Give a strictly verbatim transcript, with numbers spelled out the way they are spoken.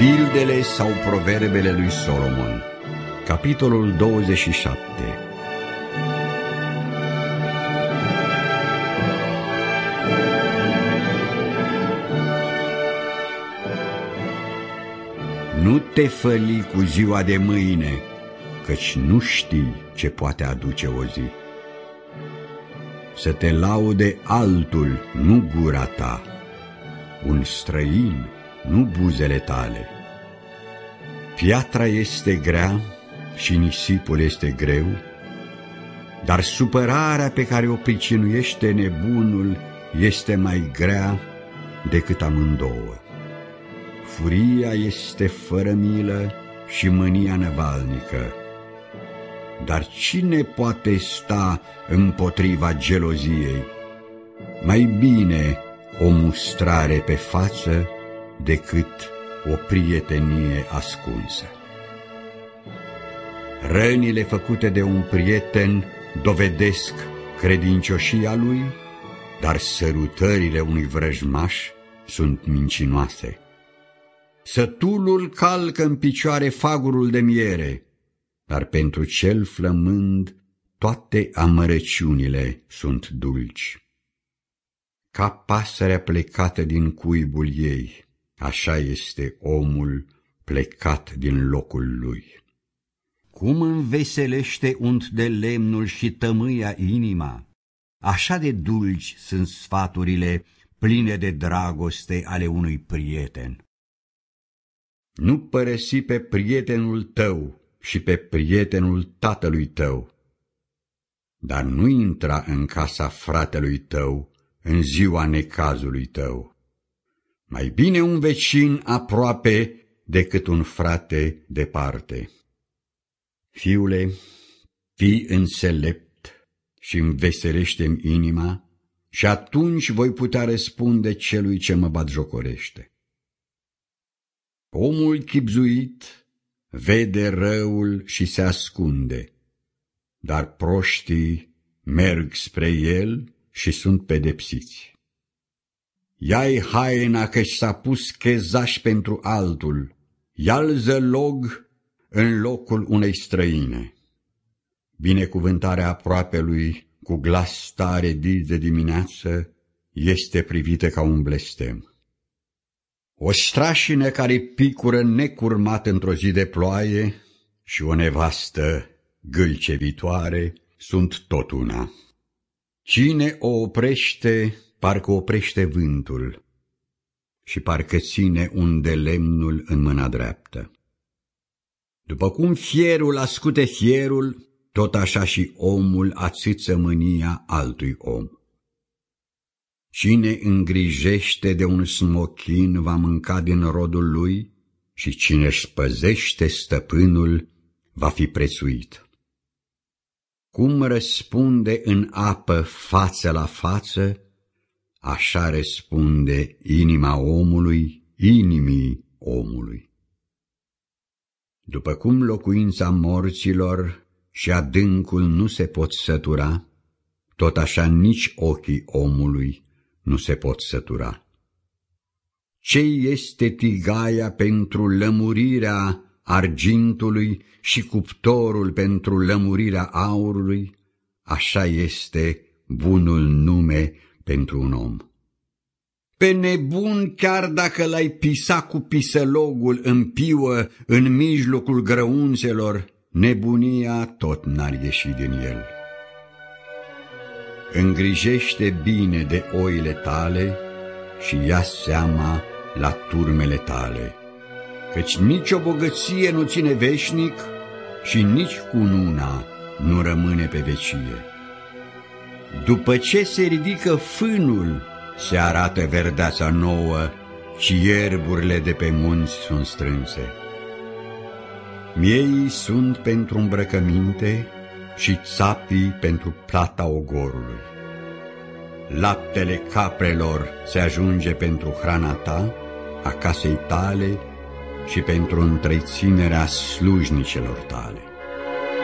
Pildele sau proverbele lui Solomon, capitolul douăzeci și șapte. Nu te făli cu ziua de mâine, căci nu știi ce poate aduce o zi. Să te laude altul, nu gura ta, un străin, nu buzele tale. Piatra este grea și nisipul este greu, dar supărarea pe care o pricinuiește nebunul este mai grea decât amândouă. Furia este fără milă și mânia năvalnică, dar cine poate sta împotriva geloziei? Mai bine o mustrare pe față decât o prietenie ascunsă. Rănile făcute de un prieten dovedesc credincioșia lui, dar sărutările unui vrăjmaș sunt mincinoase. Sătulul calcă în picioare fagurul de miere, dar pentru cel flămând toate amărăciunile sunt dulci. Ca pasărea plecată din cuibul ei, așa este omul plecat din locul lui. Cum înveselește unt de lemnul și tămâia inima, așa de dulci sunt sfaturile pline de dragoste ale unui prieten. Nu părăsi pe prietenul tău și pe prietenul tatălui tău, dar nu intra în casa fratelui tău în ziua necazului tău. Mai bine un vecin aproape decât un frate departe. Fiule, fii înțelept și înveselește-mi inima, și atunci voi putea răspunde celui ce mă batjocorește. Omul chibzuit vede răul și se ascunde, dar proștii merg spre el și sunt pedepsiți. Ia-i haina că-și s-a pus chezaș pentru altul, ia-l zălog în locul unei străine. Binecuvântarea aproapelui cu glas tare dis de dimineață este privită ca un blestem. O strașină care picură necurmat într-o zi de ploaie și o nevastă gâlcevitoare sunt tot una. Cine o oprește, parcă oprește vântul și parcă ține un de lemnul în mâna dreaptă. După cum fierul ascute fierul, tot așa și omul ațâță mânia altui om. Cine îngrijește de un smochin va mânca din rodul lui și cine își păzește stăpânul va fi prețuit. Cum răspunde în apă față la față, așa răspunde inima omului inimii omului. După cum locuința morților și adâncul nu se pot sătura, tot așa nici ochii omului nu se pot sătura. Ce este tigaia pentru lămurirea argintului și cuptorul pentru lămurirea aurului, așa este bunul nume pentru un om. Pe nebun, chiar dacă l-ai pisa cu pisălogul în piuă în mijlocul grăunțelor, nebunia tot n-ar ieși din el. Îngrijește bine de oile tale și ia seama la turmele tale, căci nici o bogăție nu ține veșnic și nici cununa nu rămâne pe vecie. După ce se ridică fânul, se arată verdeața nouă și ierburile de pe munți sunt strânse. Mieii sunt pentru îmbrăcăminte și țapii pentru plata ogorului. Laptele caprelor se ajunge pentru hrana ta, a casei tale și pentru întreținerea slujnicelor tale.